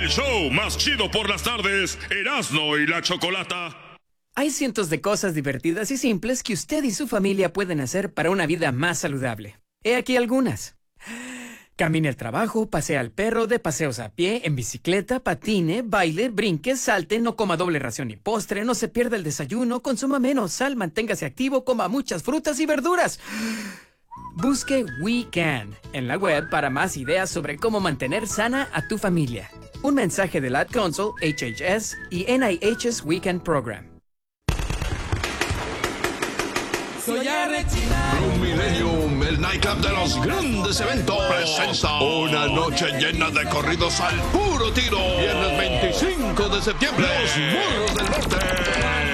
El show más chido por las tardes, Erasmo y la Chocolata. Hay cientos de cosas divertidas y simples que usted y su familia pueden hacer para una vida más saludable. He aquí algunas. Camine al trabajo, pasea al perro, dé paseos a pie, en bicicleta, patine, baile, brinque, salte, no coma doble ración ni postre, no se pierda el desayuno, consuma menos sal, manténgase activo, coma muchas frutas y verduras. Busque We Can en la web para más ideas sobre cómo mantener sana a tu familia. Un mensaje del Ad Council, HHS y NIH's We Can Program. Soy Arrechina. Blue Millennium, el nightclub de los grandes eventos, presenta una noche llena de corridos al puro tiro. Viernes 25 de septiembre, Los Morros del Norte.